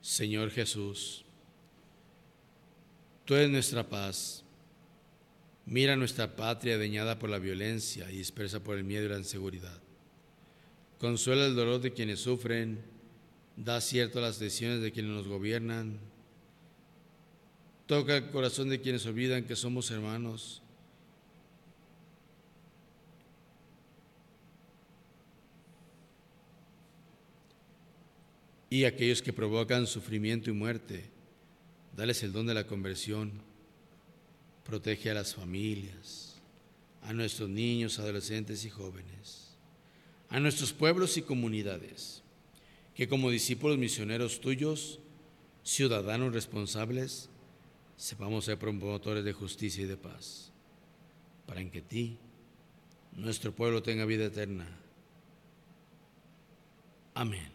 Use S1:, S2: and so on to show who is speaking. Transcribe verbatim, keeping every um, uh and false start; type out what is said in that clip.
S1: Señor Jesús, tú eres nuestra paz. Mira nuestra patria dañada por la violencia y dispersa por el miedo y la inseguridad. Consuela el dolor de quienes sufren, da acierto a las decisiones de quienes nos gobiernan. Toca el corazón de quienes olvidan que somos hermanos. Y aquellos que provocan sufrimiento y muerte, dales el don de la conversión. Protege a las familias, a nuestros niños, adolescentes y jóvenes, a nuestros pueblos y comunidades, que como discípulos misioneros tuyos, ciudadanos responsables, sepamos ser promotores de justicia y de paz, para que en ti, nuestro pueblo tenga vida eterna. Amén.